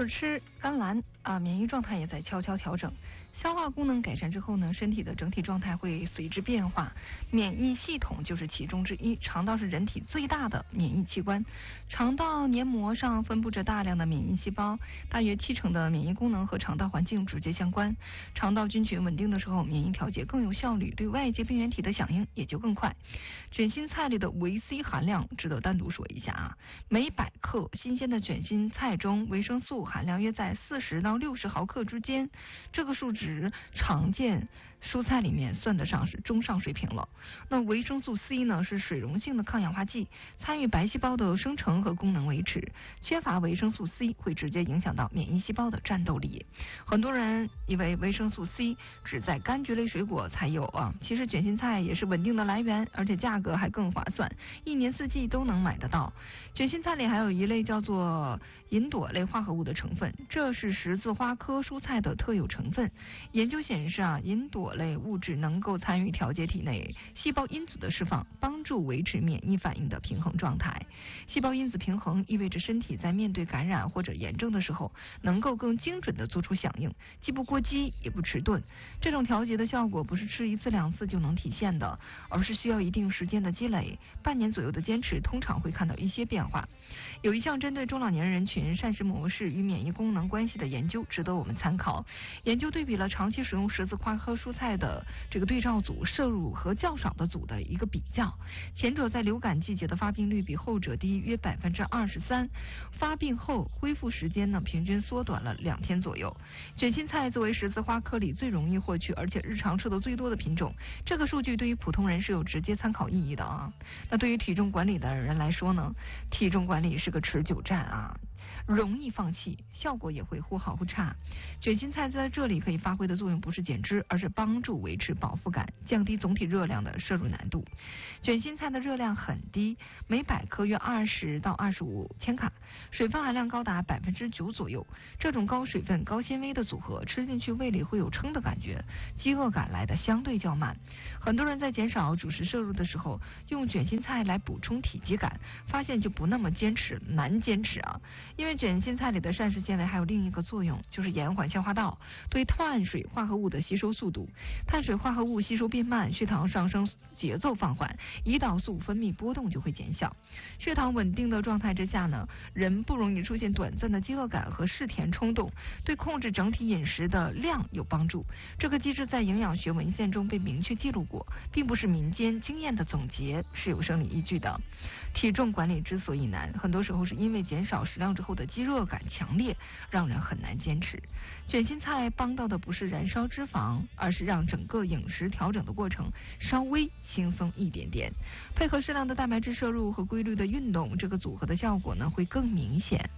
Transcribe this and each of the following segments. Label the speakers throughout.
Speaker 1: 吃甘蓝啊，免疫状态也在悄悄调整。消化功能改善之后呢，身体的整体状态会随之变化，免疫系统就是其中之一。肠道是人体最大的免疫器官，肠道黏膜上分布着大量的免疫细胞，大约70%的免疫功能和肠道环境直接相关。肠道菌群稳定的时候，免疫调节更有效率，对外界病原体的响应也就更快。卷心菜里的维 C 含量值得单独说一下啊，每100克新鲜的卷心菜中维生素含量约在40到60毫克之间，这个数值常见蔬菜里面算得上是中上水平了。那维生素 C 呢，是水溶性的抗氧化剂，参与白细胞的生成和功能维持。缺乏维生素 C 会直接影响到免疫细胞的战斗力。很多人以为维生素 C 只在柑橘类水果才有啊，其实卷心菜也是稳定的来源，而且价格还更划算，1年4季都能买得到。卷心菜里还有一类叫做银朵类化合物的成分，这是十字花科蔬菜的特有成分。研究显示啊，银朵类物质能够参与调节体内细胞因子的释放，帮助维持免疫反应的平衡状态。细胞因子平衡意味着身体在面对感染或者炎症的时候，能够更精准地做出响应，既不过激也不迟钝。这种调节的效果不是吃1次2次就能体现的，而是需要一定时间的积累，半年左右的坚持，通常会看到一些变化。有一项针对中老年人群膳食模式与免疫功能关系的研究值得我们参考。研究对比了长期使用十字花科蔬菜的这个对照组摄入和较少的组的一个比较，前者在流感季节的发病率比后者低约23%，发病后恢复时间呢平均缩短了2天左右。卷心菜作为十字花科里最容易获取而且日常吃的最多的品种，这个数据对于普通人是有直接参考意义的啊。那对于体重管理的人来说呢，体重管理是个持久战啊，容易放弃，效果也会忽好忽差。卷心菜在这里可以发挥的作用不是减脂，而是帮助维持饱腹感，降低总体热量的摄入难度。卷心菜的热量很低，每100克约20到25千卡，水分含量高达9%左右。这种高水分高纤维的组合，吃进去胃里会有撑的感觉，饥饿感来的相对较慢。很多人在减少主食摄入的时候，用卷心菜来补充体积感，发现就不那么难坚持啊。因为卷心菜里的膳食纤维还有另一个作用，就是延缓消化道对碳水化合物的吸收速度。碳水化合物吸收变慢，血糖上升节奏放缓，胰岛素分泌波动就会减小。血糖稳定的状态之下呢，人不容易出现短暂的饥饿感和嗜甜冲动，对控制整体饮食的量有帮助。这个机制在营养学文献中被明确记录过，并不是民间经验的总结，是有生理依据的。体重管理之所以难，很多时候是因为减少食量之后的饥饿感强烈，让人很难坚持。卷心菜帮到的不是燃烧脂肪，而是让整个饮食调整的过程稍微轻松一点点。配合适量的蛋白质摄入和规律的运动，这个组合的效果呢会更明显。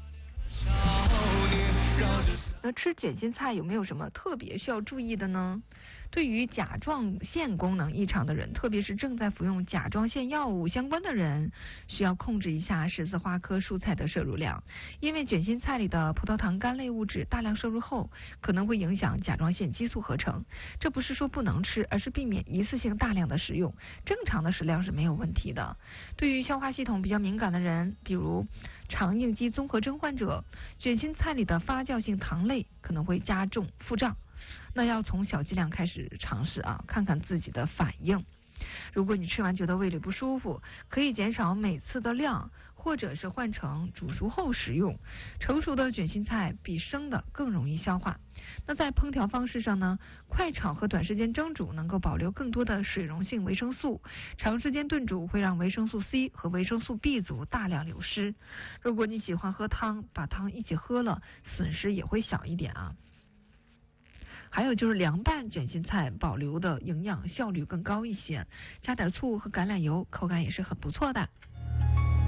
Speaker 1: 那吃卷心菜有没有什么特别需要注意的呢？对于甲状腺功能异常的人，特别是正在服用甲状腺药物相关的人，需要控制一下十字花科蔬菜的摄入量，因为卷心菜里的葡萄糖苷类物质大量摄入后，可能会影响甲状腺激素合成。这不是说不能吃，而是避免一次性大量的食用，正常的食量是没有问题的。对于消化系统比较敏感的人，比如肠应激综合征患者，卷心菜里的发酵性糖类可能会加重腹胀。那要从小剂量开始尝试啊，看看自己的反应。如果你吃完觉得胃里不舒服，可以减少每次的量，或者是换成煮熟后食用。成熟的卷心菜比生的更容易消化。那在烹调方式上呢，快炒和短时间蒸煮能够保留更多的水溶性维生素，长时间炖煮会让维生素 C 和维生素 B 族大量流失。如果你喜欢喝汤，把汤一起喝了，损失也会小一点啊。还有就是凉拌卷心菜保留的营养效率更高一些，加点醋和橄榄油，口感也是很不错的。